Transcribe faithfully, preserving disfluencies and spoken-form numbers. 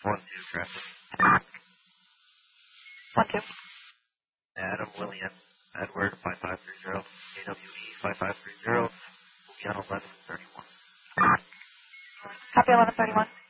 One two traffic. One two. Adam William Edward five five three zero. A W E five five three zero. Will be on eleven thirty one. Happy eleven thirty one.